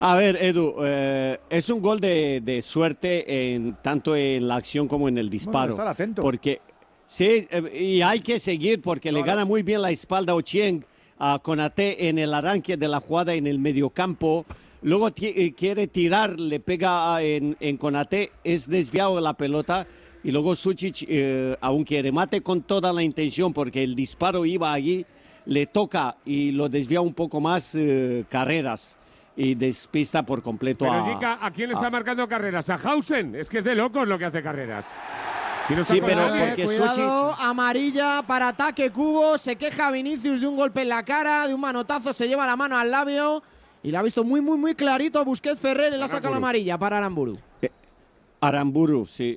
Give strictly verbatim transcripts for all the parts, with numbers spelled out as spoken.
A ver, Edu, eh, es un gol de, de suerte en, tanto en la acción como en el disparo. Bueno, estar atento. Porque sí, eh, y hay que seguir porque Claro. le gana muy bien la espalda a Ochieng a Konaté en el arranque de la jugada en el mediocampo. Luego eh, quiere tirar, le pega en, en Konaté, es desviado de la pelota. Y luego Sučić, eh, aunque remate con toda la intención porque el disparo iba allí, le toca y lo desvía un poco más eh, Carreras. Y despista por completo Pero, a... Jica, ¿a quién está a, marcando Carreras? ¿A Hausen? Es que es de locos lo que hace Carreras. Si no sí, pero nadie, porque Cuidado, Sučić... amarilla para ataque Cubo. Se queja Vinicius de un golpe en la cara, de un manotazo, se lleva la mano al labio. Y la ha visto muy, muy, muy clarito a Busquets Ferrer. Y le ha sacado la amarilla para Aramburu. Eh, Aramburu, sí.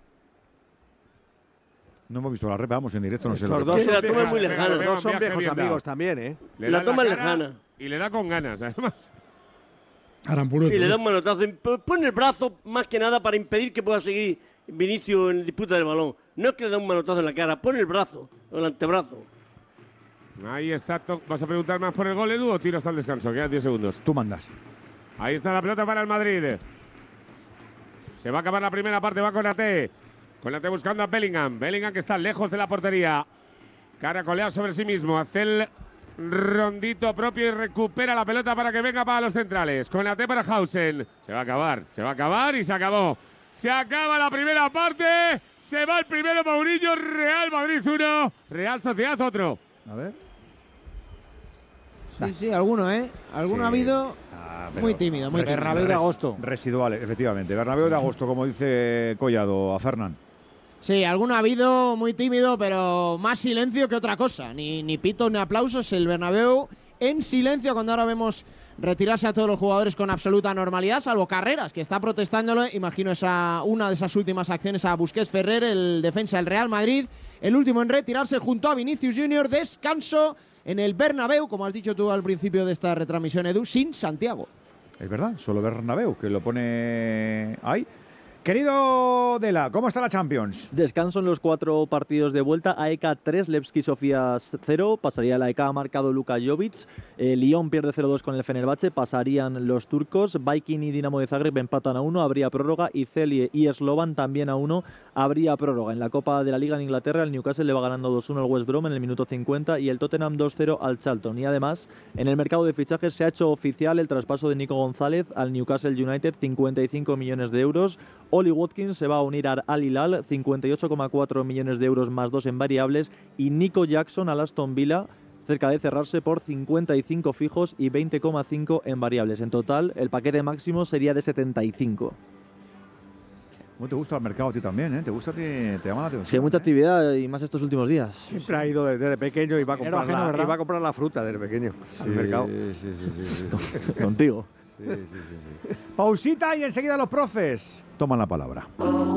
No hemos visto la rep, vamos en directo, no sé Los lo dos que Sí, la son toma es viejos- muy lejana. los dos son Viaje viejos bien dado. amigos también, ¿eh? le la da toma es cara lejana. Y le da con ganas, además. Aramburu. Sí, le da un manotazo. Pone el brazo más que nada para impedir que pueda seguir Vinicius en disputa del balón. No es que le da un manotazo en la cara, pone el brazo, el antebrazo. Ahí está. ¿Vas a preguntar más por el gol, Edu, o tiro hasta el descanso? Quedan diez segundos. Tú mandas. Ahí está la pelota para el Madrid. Se va a acabar la primera parte, va con Konaté. Konaté buscando a Bellingham. Bellingham que está lejos de la portería. Caracolea sobre sí mismo. Hace el rondito propio y recupera la pelota para que venga para los centrales. Konaté para Hausen. Se va a acabar, se va a acabar y se acabó. Se acaba la primera parte. Se va el primero Mourinho. Real Madrid uno. Real Sociedad otro. A ver. Sí, sí, alguno, ¿eh? Alguno Sí. ha habido Ah, pero muy tímido, muy res- tímido. Bernabéu de res- agosto. Residuales, efectivamente. Bernabéu de agosto, como dice Collado a Fernán. Sí, alguno ha habido muy tímido, pero más silencio que otra cosa. Ni, ni pitos ni aplausos. El Bernabéu en silencio cuando ahora vemos retirarse a todos los jugadores con absoluta normalidad, salvo Carreras, que está protestándole. Imagino esa una de esas últimas acciones a Busquets Ferrer, el defensa del Real Madrid. El último en retirarse junto a Vinicius Junior. Descanso en el Bernabéu, como has dicho tú al principio de esta retransmisión, Edu, sin Santiago. Es verdad, solo Bernabéu, que lo pone ahí. Querido Dela, ¿cómo está la Champions? Descanso en los cuatro partidos de vuelta. A E K tres, Levski Sofía cero. Pasaría la A E K, ha marcado Luka Jovic. Eh, Lyon pierde cero dos con el Fenerbahce. Pasarían los turcos. Viking y Dinamo de Zagreb empatan a uno. Habría prórroga. Y Celje y Slovan también a uno. Habría prórroga. En la Copa de la Liga en Inglaterra, el Newcastle le va ganando dos uno al West Brom en el minuto cincuenta. Y el Tottenham dos cero al Charlton. Y además, en el mercado de fichajes se ha hecho oficial el traspaso de Nico González al Newcastle United. cincuenta y cinco millones de euros. Oli Watkins se va a unir a Al Hilal, cincuenta y ocho coma cuatro millones de euros más dos en variables, y Nico Jackson al Aston Villa, cerca de cerrarse por cincuenta y cinco fijos y veinte coma cinco en variables. En total, el paquete máximo sería de setenta y cinco. ¿Cómo te gusta el mercado a ti también? ¿eh? ¿Te gusta a ti? ¿Te llama la atención? Sí, hay mucha actividad y más estos últimos días. Siempre ha ido desde pequeño y va a Dinero comprar, ajeno, la, ¿verdad? y va a comprar la fruta desde pequeño Sí, al mercado. sí, sí, sí, sí, sí. Contigo. Sí, sí, sí, sí. Pausita y enseguida los profes toman la palabra.